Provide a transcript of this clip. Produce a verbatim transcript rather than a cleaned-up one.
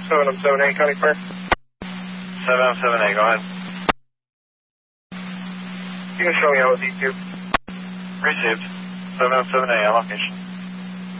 seven oh seven A, County Clear. seven oh seven A, go ahead. You can show me out with E two. Received. seven oh seven A, on location.